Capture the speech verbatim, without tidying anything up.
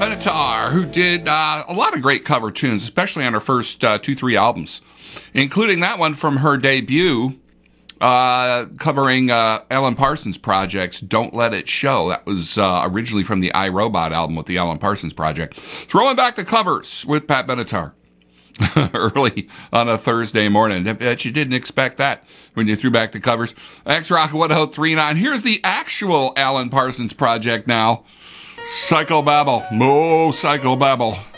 Benatar, who did uh, a lot of great cover tunes, especially on her first uh, two, three albums, including that one from her debut, uh, covering uh, Alan Parsons Project's Don't Let It Show. That was uh, originally from the iRobot album with the Alan Parsons Project. Throwing back the covers with Pat Benatar early on a Thursday morning. I bet you didn't expect that when you threw back the covers. X-Rock one oh three point nine. Here's the actual Alan Parsons Project now. Psychobabble. Mo Psychobabble.